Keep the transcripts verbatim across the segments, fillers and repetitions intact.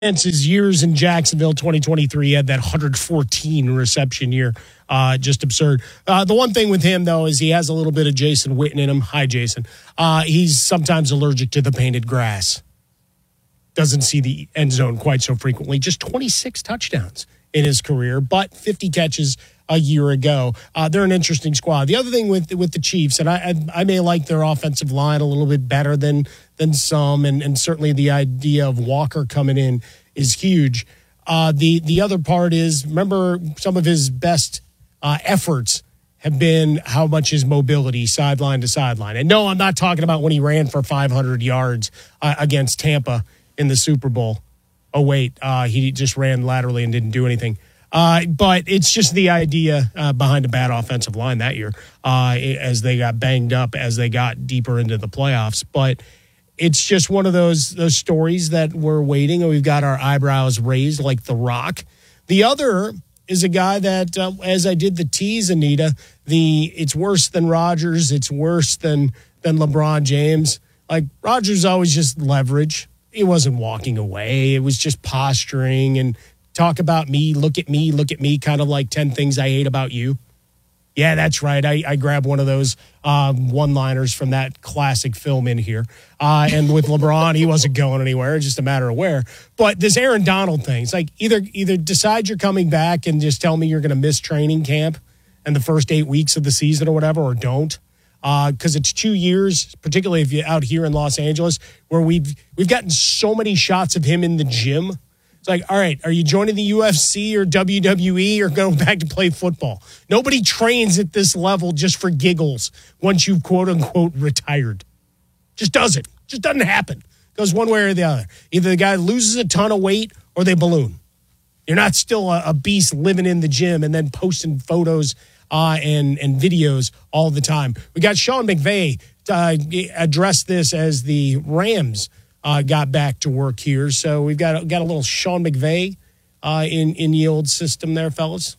His years in Jacksonville, twenty twenty-three, he had that one hundred fourteen reception year. Uh, just absurd. Uh, the one thing with him, though, is he has a little bit of Jason Witten in him. Hi, Jason. Uh, he's sometimes allergic to the painted grass. Doesn't see the end zone quite so frequently. Just twenty-six touchdowns in his career, but fifty catches a year ago. Uh, they're an interesting squad. The other thing with with the Chiefs, and I I, I may like their offensive line a little bit better than than some, and, and certainly the idea of Walker coming in is huge. Uh, the the other part is, remember, some of his best uh, efforts have been how much his mobility sideline to sideline. And no, I'm not talking about when he ran for five hundred yards uh, against Tampa in the Super Bowl. Oh, wait, uh, he just ran laterally and didn't do anything. Uh, but it's just the idea uh, behind a bad offensive line that year uh, as they got banged up, as they got deeper into the playoffs. But it's just one of those those stories that we're waiting, and we've got our eyebrows raised like The Rock. The other is a guy that, uh, as I did the tease, Anita, the it's worse than Rodgers, it's worse than than LeBron James. Like, Rodgers always just leverage. He wasn't walking away. It was just posturing and talk about me, look at me, look at me, kind of like ten things I hate about you. Yeah, that's right. I, I grabbed one of those um, one-liners from that classic film in here. Uh, and with LeBron, he wasn't going anywhere. It's just a matter of where. But this Aaron Donald thing, it's like either either decide you're coming back and just tell me you're going to miss training camp and the first eight weeks of the season or whatever, or don't. Because uh, it's two years, particularly if you're out here in Los Angeles, where we've we've gotten so many shots of him in the gym. It's like, all right, are you joining the U F C or W W E or going back to play football? Nobody trains at this level just for giggles once you've quote-unquote retired. Just doesn't. Just doesn't happen. Goes one way or the other. Either the guy loses a ton of weight or they balloon. You're not still a, a beast living in the gym and then posting photos uh, and, and videos all the time. We got Sean McVay uh, address this as the Rams Uh, got back to work here. So we've got, got a little Sean McVay uh, in, in the old system there, fellas.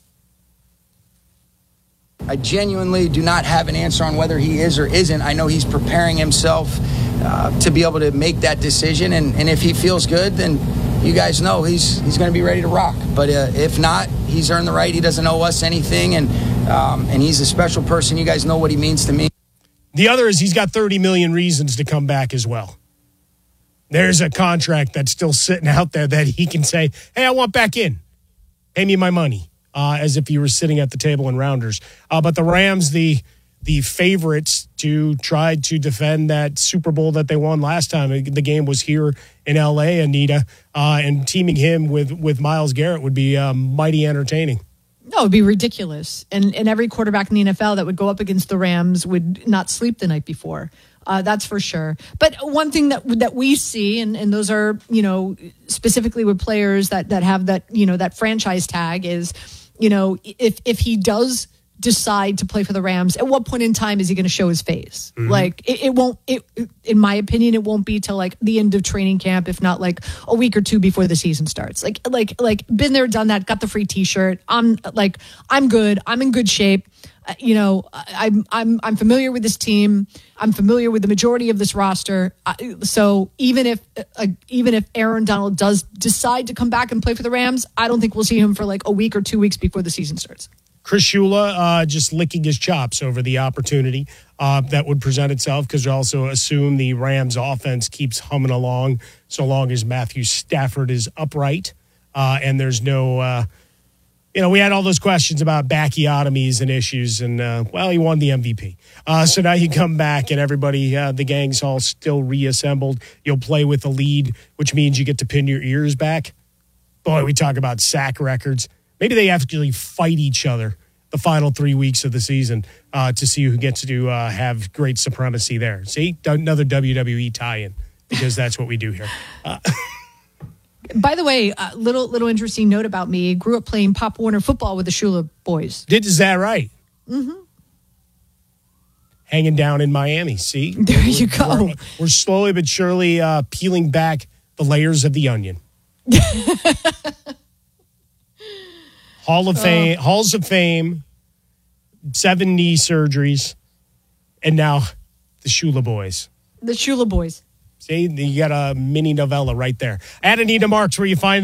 I genuinely do not have an answer on whether he is or isn't. I know he's preparing himself uh, to be able to make that decision. And, and if he feels good, then you guys know he's he's going to be ready to rock. But uh, if not, he's earned the right. He doesn't owe us anything. And, um, and he's a special person. You guys know what he means to me. The other is he's got thirty million reasons to come back as well. There's a contract that's still sitting out there that he can say, hey, I want back in. Pay me my money, uh, as if he were sitting at the table in Rounders. Uh, but the Rams, the the favorites to try to defend that Super Bowl that they won last time. The game was here in L A, Anita, uh, and teaming him with, with Myles Garrett would be um, mighty entertaining. No, it would be ridiculous. And, and every quarterback in the N F L that would go up against the Rams would not sleep the night before. Uh, that's for sure. But one thing that that we see, and, and those are, you know, specifically with players that, that have that, you know, that franchise tag is, you know, if if he does decide to play for the Rams, at what point in time is he going to show his face? Mm-hmm. Like, it, it won't, it, in my opinion, it won't be till like the end of training camp, if not like a week or two before the season starts. Like, like, like been there, done that, got the free t-shirt. I'm like, I'm good. I'm in good shape. Uh, you know, I'm I'm I'm familiar with this team. I'm familiar with the majority of this roster. Uh, so even if uh, even if Aaron Donald does decide to come back and play for the Rams, I don't think we'll see him for like a week or two weeks before the season starts. Chris Shula uh, just licking his chops over the opportunity uh, that would present itself, because you also assume the Rams offense keeps humming along so long as Matthew Stafford is upright uh, and there's no. Uh, You know, we had all those questions about bacchiotomies and issues, and, uh, well, he won the M V P. Uh, so now you come back and everybody, uh, the gang's all still reassembled. You'll play with the lead, which means you get to pin your ears back. Boy, we talk about sack records. Maybe they actually fight each other the final three weeks of the season uh, to see who gets to uh, have great supremacy there. See, another W W E tie-in, because that's what we do here. Uh By the way, uh, little little interesting note about me. Grew up playing Pop Warner football with the Shula boys. Did is that right? Mm-hmm. Hanging down in Miami. See, there we're, you go. We're, we're slowly but surely uh, peeling back the layers of the onion. Hall of Fame, oh. Halls of Fame, seven knee surgeries, and now the Shula boys. The Shula boys. See, you got a mini novella right there. At Anita Marks, where you find